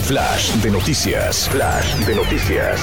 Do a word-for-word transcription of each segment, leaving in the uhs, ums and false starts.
Flash de noticias. Flash de noticias.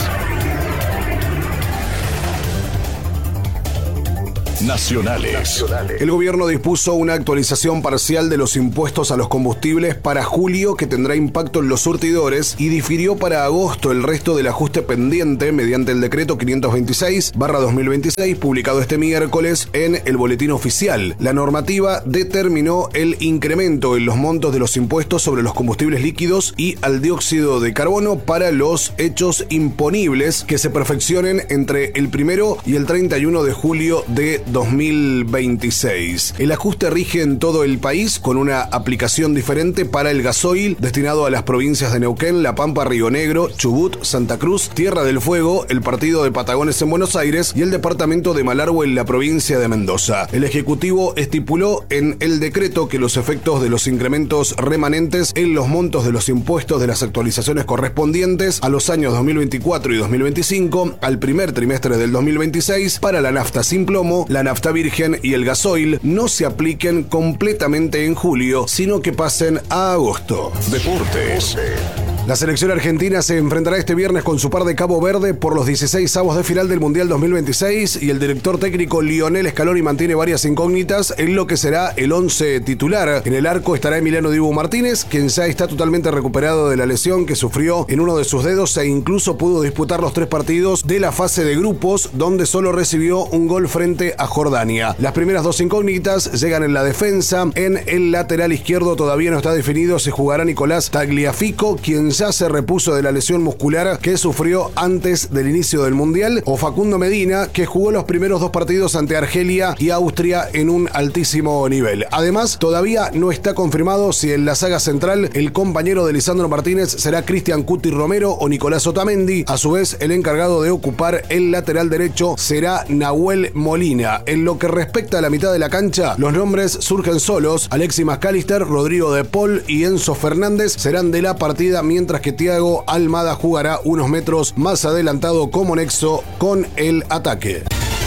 Nacionales. El gobierno dispuso una actualización parcial de los impuestos a los combustibles para julio que tendrá impacto en los surtidores y difirió para agosto el resto del ajuste pendiente mediante el decreto quinientos veintiséis barra dos mil veintiséis publicado este miércoles en el Boletín Oficial. La normativa determinó el incremento en los montos de los impuestos sobre los combustibles líquidos y al dióxido de carbono para los hechos imponibles que se perfeccionen entre el primero y el treinta y uno de julio de dos mil veintiséis. El ajuste rige en todo el país con una aplicación diferente para el gasoil destinado a las provincias de Neuquén, La Pampa, Río Negro, Chubut, Santa Cruz, Tierra del Fuego, el partido de Patagones en Buenos Aires y el departamento de Malargüe en la provincia de Mendoza. El Ejecutivo estipuló en el decreto que los efectos de los incrementos remanentes en los montos de los impuestos de las actualizaciones correspondientes a los años dos mil veinticuatro y dos mil veinticinco al primer trimestre del dos mil veintiséis para la nafta sin plomo, la nafta virgen y el gasoil no se apliquen completamente en julio, sino que pasen a agosto. Deportes. La selección argentina se enfrentará este viernes con su par de Cabo Verde por los dieciséis avos de final del Mundial dos mil veintiséis y el director técnico Lionel Scaloni mantiene varias incógnitas en lo que será el once titular. En el arco estará Emiliano Dibu Martínez, quien ya está totalmente recuperado de la lesión que sufrió en uno de sus dedos e incluso pudo disputar los tres partidos de la fase de grupos, donde solo recibió un gol frente a Jordania. Las primeras dos incógnitas llegan en la defensa. En el lateral izquierdo todavía no está definido si jugará Nicolás Tagliafico, quien ya se repuso de la lesión muscular que sufrió antes del inicio del Mundial, o Facundo Medina, que jugó los primeros dos partidos ante Argelia y Austria en un altísimo nivel. Además, todavía no está confirmado si en la saga central el compañero de Lisandro Martínez será Cristian Cuti Romero o Nicolás Otamendi. A su vez, el encargado de ocupar el lateral derecho será Nahuel Molina. En lo que respecta a la mitad de la cancha, los nombres surgen solos. Alexis McAllister, Rodrigo de Paul y Enzo Fernández serán de la partida, mientras que Thiago Almada jugará unos metros más adelantado como nexo con el ataque.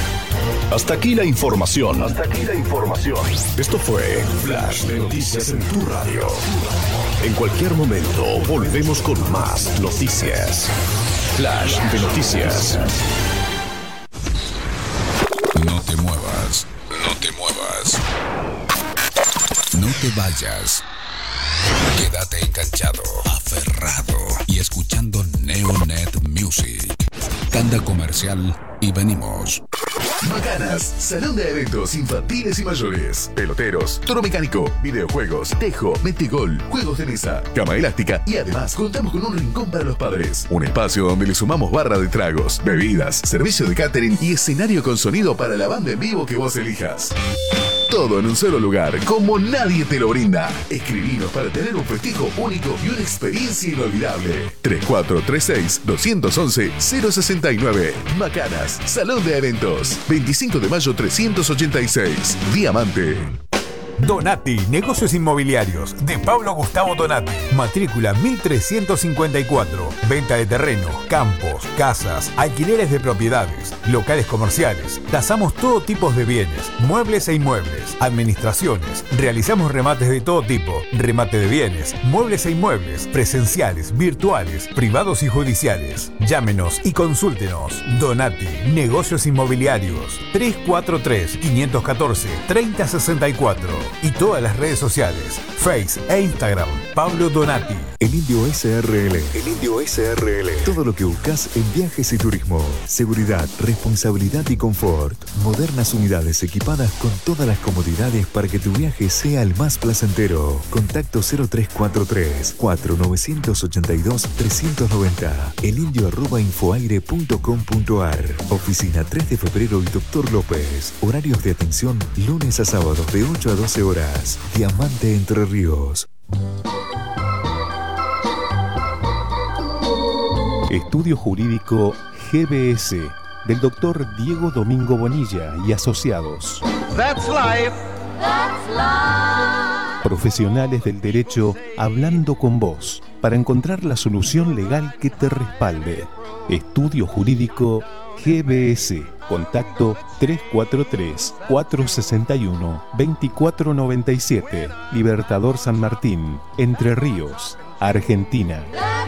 Hasta aquí la información. Hasta aquí la información. Esto fue Flash de Noticias en tu radio. En cualquier momento volvemos con más noticias. Flash de Noticias. No te muevas. No te muevas. No te vayas. Quédate enganchado, aferrado y escuchando Neonet Music. Tanda comercial y venimos. Macanas, salón de eventos infantiles y mayores, peloteros, toro mecánico, videojuegos, tejo, metegol, juegos de mesa, cama elástica y además contamos con un rincón para los padres. Un espacio donde le sumamos barra de tragos, bebidas, servicio de catering y escenario con sonido para la banda en vivo que vos elijas. Todo en un solo lugar, como nadie te lo brinda. Escribinos para tener un festejo único y una experiencia inolvidable. tres cuatro tres seis, dos once, cero sesenta y nueve. Macanas, Salón de Eventos. veinticinco de mayo trescientos ochenta y seis. Diamante. Donati, negocios inmobiliarios, de Pablo Gustavo Donati. Matrícula mil trescientos cincuenta y cuatro. Venta de terreno, campos, casas, alquileres de propiedades, locales comerciales. Tasamos todo tipo de bienes, muebles e inmuebles, administraciones. Realizamos remates de todo tipo, remate de bienes, muebles e inmuebles, presenciales, virtuales, privados y judiciales. Llámenos y consúltenos. Donati, negocios inmobiliarios. tres cuatro tres, cinco uno cuatro, tres cero seis cuatro. Y todas las redes sociales, Face e Instagram, Pablo Donati. El Indio S R L. El Indio S R L. Todo lo que buscas en viajes y turismo. Seguridad, responsabilidad y confort. Modernas unidades equipadas con todas las comodidades para que tu viaje sea el más placentero. Contacto cero tres cuatro tres, cuatro nueve ocho dos, tres nueve cero. elindio arroba infoaire punto com punto ar. Oficina tres de febrero y Doctor López. Horarios de atención lunes a sábados de ocho a doce horas. Diamante Entre Ríos. Estudio Jurídico G B S del doctor Diego Domingo Bonilla y asociados. That's life. That's life. Profesionales del derecho hablando con vos para encontrar la solución legal que te respalde. Estudio Jurídico G B S. Contacto tres cuatro tres, cuatro seis uno, dos cuatro nueve siete. Libertador San Martín, Entre Ríos. Argentina.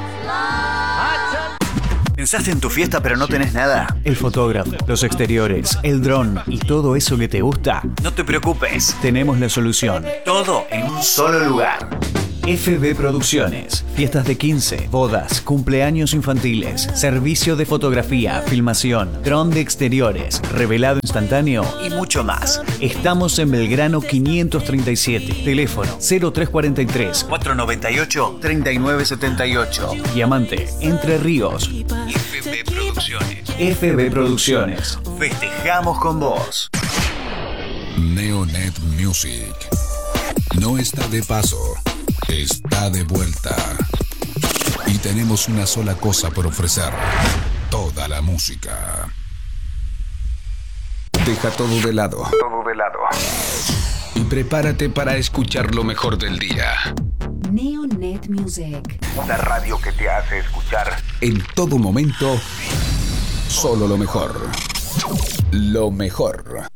¿Pensaste en tu fiesta pero no tenés nada? El fotógrafo, los exteriores, el dron y todo eso que te gusta. No te preocupes, tenemos la solución. Todo en un solo lugar. F B Producciones. Fiestas de quince, bodas, cumpleaños infantiles, servicio de fotografía, filmación, dron de exteriores, revelado instantáneo y mucho más. Estamos en Belgrano quinientos treinta y siete. Teléfono cero tres cuatro tres, cuatro nueve ocho, tres nueve siete ocho. Diamante, Entre Ríos. F B Producciones. F B Producciones. Festejamos con vos. Neonet Music. No está de paso. Está de vuelta. Y tenemos una sola cosa por ofrecer. Toda la música. Deja todo de lado. Todo de lado. Y prepárate para escuchar lo mejor del día. Neonet Music. Una radio que te hace escuchar. En todo momento, solo lo mejor. Lo mejor.